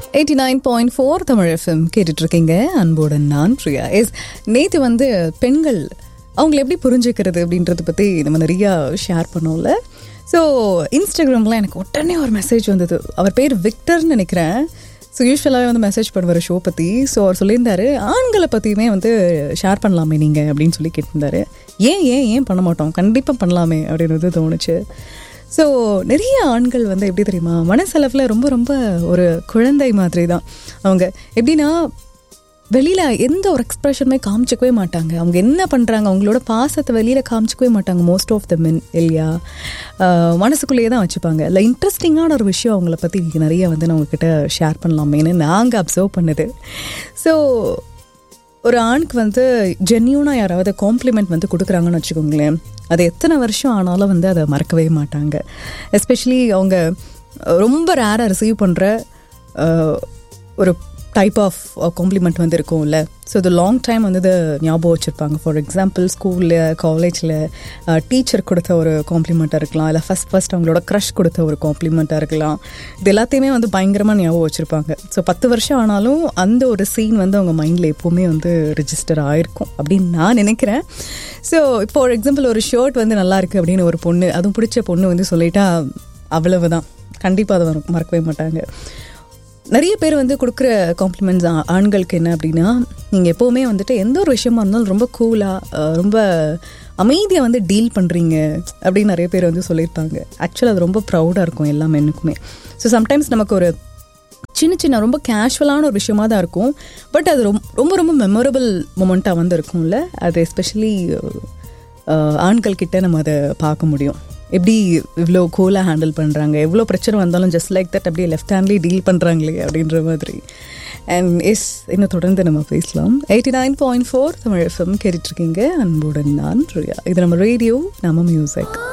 89.4 Tamil FM கேட்டுட்ருக்கீங்க. அன்புடன் நான் பிரியா. நேற்று வந்து பெண்கள் அவங்கள எப்படி புரிஞ்சுக்கிறது அப்படின்றத பற்றி நம்ம நிறையா ஷேர் பண்ணோம்ல. ஸோ இன்ஸ்டாகிராமில் எனக்கு உடனே ஒரு மெசேஜ் வந்தது. அவர் பேர் விக்டர்னு நினைக்கிறேன். ஸோ யூஸ்வலாகவே வந்து மெசேஜ் பண்ணுவார் ஷோ பற்றி. ஸோ அவர் சொல்லியிருந்தார், ஆண்களை பற்றியுமே வந்து ஷேர் பண்ணலாமே நீங்கள் அப்படின்னு சொல்லி கேட்டிருந்தாரு. ஏன் பண்ண மாட்டோம், கண்டிப்பாக பண்ணலாமே அப்படின்றது தோணுச்சு. ஸோ நிறைய ஆண்கள் வந்து எப்படி தெரியுமா, மனசளவில் ரொம்ப ரொம்ப ஒரு குழந்தை மாதிரி தான். அவங்க எப்படின்னா வெளியில் எந்த ஒரு எக்ஸ்ப்ரெஷனுமே காமிச்சிக்கவே மாட்டாங்க. அவங்க என்ன பண்ணுறாங்க, அவங்களோட பாசத்தை வெளியில் காமிச்சிக்கவே மாட்டாங்க. மோஸ்ட் ஆஃப் த மென் இல்லையா, மனசுக்குள்ளேயே தான் வச்சுப்பாங்க. இல்லை இன்ட்ரெஸ்டிங்கான ஒரு விஷயம் அவங்கள பற்றி நிறைய வந்து நான் உங்ககிட்ட ஷேர் பண்ணலாமேன்னு நாங்கள் அப்சர்வ் பண்ணுது. ஸோ ஒரு ஆணுக்கு வந்து ஜென்யூனாக யாராவது காம்ப்ளிமெண்ட் வந்து கொடுக்குறாங்கன்னு வச்சுக்கோங்களேன், அது எத்தனை வருஷம் ஆனாலும் வந்து அதை மறக்கவே மாட்டாங்க. எஸ்பெஷலி அவங்க ரொம்ப ரேராக ரிசீவ் பண்ணுற ஒரு டைப் ஆஃப் காம்ப்ளிமெண்ட் வந்து இருக்கும்ல. ஸோ இது லாங் டைம் வந்து இதை ஞாபகம் வச்சுருப்பாங்க. ஃபார் எக்ஸாம்பிள் ஸ்கூலில், காலேஜில் டீச்சர் கொடுத்த ஒரு காம்ப்ளிமெண்ட்டாக இருக்கலாம், இல்லை ஃபஸ்ட் அவங்களோட க்ரஷ் கொடுத்த ஒரு காம்ப்ளிமெண்ட்டாக இருக்கலாம். இது எல்லாத்தையுமே வந்து பயங்கரமாக ஞாபகம் வச்சுருப்பாங்க. ஸோ 10 வருஷம் ஆனாலும் அந்த ஒரு சீன் வந்து அவங்க மைண்டில் எப்போவுமே வந்து ரிஜிஸ்டர் ஆகிருக்கும் அப்படின்னு நான் நினைக்கிறேன். ஸோ இப்போ ஃபார் எக்ஸாம்பிள் ஒரு ஷர்ட் வந்து நல்லா இருக்குது அப்படின்னு ஒரு பொண்ணு, அதுவும் பிடிச்ச பொண்ணு வந்து சொல்லிட்டா அவ்வளவு தான், கண்டிப்பாக அதை மறக்கவே மாட்டாங்க. நிறைய பேர் வந்து கொடுக்குற காம்ப்ளிமெண்ட்ஸ் ஆண்களுக்கு என்ன அப்படின்னா, நீங்கள் எப்போவுமே வந்துட்டு எந்த ஒரு விஷயமா இருந்தாலும் ரொம்ப கூலாக ரொம்ப அமைதியாக வந்து டீல் பண்ணுறீங்க அப்படின்னு நிறைய பேர் வந்து சொல்லியிருப்பாங்க. ஆக்சுவலாக அது ரொம்ப ப்ரௌடாக இருக்கும் எல்லா மென்னுக்குமே. ஸோ சம்டைம்ஸ் நமக்கு ஒரு சின்ன ரொம்ப கேஷுவலான ஒரு விஷயமா தான் இருக்கும், பட் அது ரொம்ப ரொம்ப மெமரபிள் மொமெண்ட்டாக வந்து இருக்கும்ல. அது எஸ்பெஷலி ஆண்கள் கிட்ட நம்ம அதை பார்க்க முடியும். எப்படி இவ்வளோ கூலாக ஹேண்டில் பண்ணுறாங்க, எவ்வளோ பிரச்சனை வந்தாலும் ஜஸ்ட் லைக் தட் அப்படியே லெஃப்ட் ஹேண்ட்லேயே டீல் பண்ணுறாங்களே அப்படின்ற மாதிரி. அண்ட் இன்னும் தொடர்ந்து நம்ம பேசலாம். 89.4 தமிழ் எஃப்எம் கேட்டுட்ருக்கீங்க. அன்புடன் நான் பிரியா. இது நம்ம ரேடியோ, நம்ம மியூசிக்.